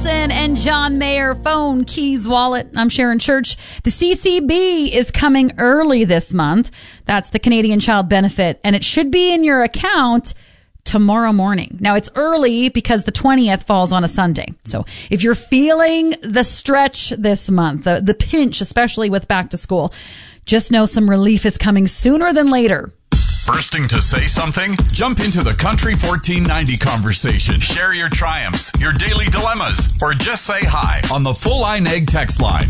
Wilson and John Mayer, phone, keys, wallet. I'm Sharon Church. The CCB is coming early this month. That's the Canadian Child Benefit, and it should be in your account tomorrow morning. Now, it's early because the 20th falls on a Sunday. So if you're feeling the stretch this month, the pinch, especially with back to school, just know some relief is coming sooner than later. Bursting to say something? Jump into the Country 1490 conversation. Share your triumphs, your daily dilemmas, or just say hi on the Full Line Egg text line,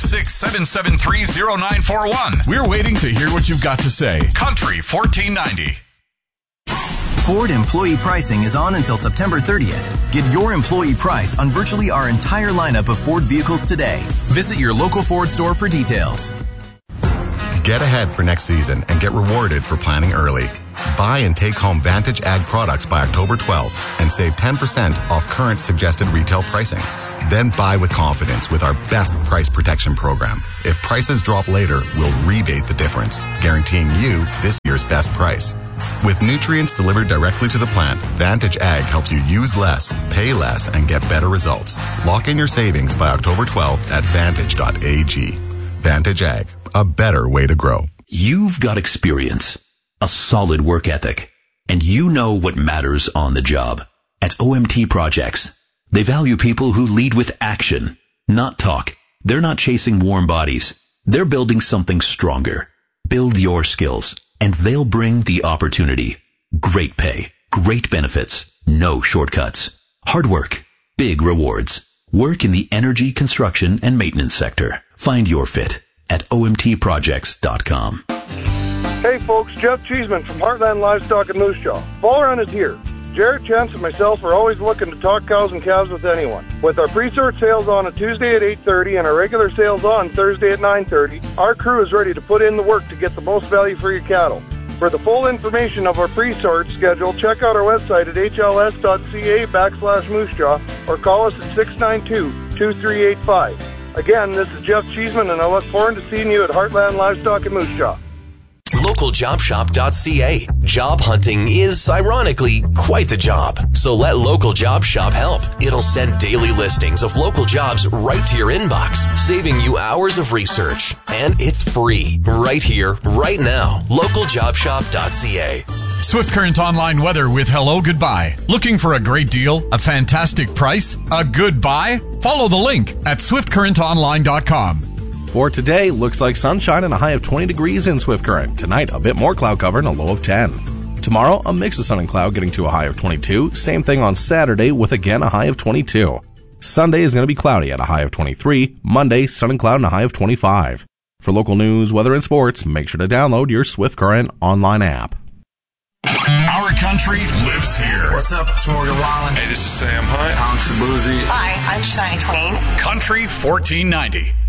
306-773-0941. We're waiting to hear what you've got to say. Country 1490. Ford employee pricing is on until September 30th. Get your employee price on virtually our entire lineup of Ford vehicles today. Visit your local Ford store for details. Get ahead for next season and get rewarded for planning early. Buy and take home Vantage Ag products by October 12th and save 10% off current suggested retail pricing. Then buy with confidence with our best price protection program. If prices drop later, we'll rebate the difference, guaranteeing you this year's best price. With nutrients delivered directly to the plant, Vantage Ag helps you use less, pay less, and get better results. Lock in your savings by October 12th at vantage.ag. Vantage Ag, a better way to grow. You've got experience, a solid work ethic, and you know what matters on the job. At OMT Projects, they value people who lead with action, not talk. They're not chasing warm bodies. They're building something stronger. Build your skills, and they'll bring the opportunity. Great pay, great benefits, no shortcuts. Hard work, big rewards. Work in the energy, construction, and maintenance sector. Find your fit at omtprojects.com. Hey folks, Jeff Cheeseman from Heartland Livestock in Moose Jaw. Fall Run is here. Jared, Chance, and myself are always looking to talk cows and calves with anyone. With our pre-sort sales on a Tuesday at 8:30 and our regular sales on Thursday at 9:30, our crew is ready to put in the work to get the most value for your cattle. For the full information of our pre-sort schedule, check out our website at hls.ca/Moose Jaw or call us at 692-2385. Again, this is Jeff Cheeseman, and I look forward to seeing you at Heartland Livestock in Moose Jaw. LocalJobShop.ca. Job hunting is, ironically, quite the job. So let Local Job Shop help. It'll send daily listings of local jobs right to your inbox, saving you hours of research. And it's free. Right here, right now. LocalJobShop.ca. Swift Current Online weather with Hello Goodbye. Looking for a great deal? A fantastic price? A good buy? Follow the link at SwiftCurrentOnline.com. For today, looks like sunshine and a high of 20 degrees in Swift Current. Tonight, a bit more cloud cover and a low of 10. Tomorrow, a mix of sun and cloud getting to a high of 22. Same thing on Saturday with again a high of 22. Sunday is going to be cloudy at a high of 23. Monday, sun and cloud and a high of 25. For local news, weather, and sports, make sure to download your Swift Current online app. Our country lives here. What's up? It's Morgan Wallen. Hey, this is Sam Hunt. I'm Shabuzi. Hi, I'm Shania Twain. Country 1490.